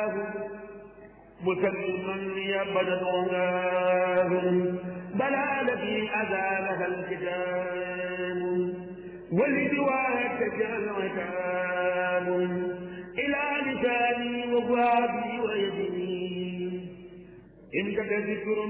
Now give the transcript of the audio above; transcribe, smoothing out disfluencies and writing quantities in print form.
مسلما يبدت عناه بلا التي أزالها الكتاب ولدواك تجعل عتاب إلى لساني وفؤادي ويدي إن كذكر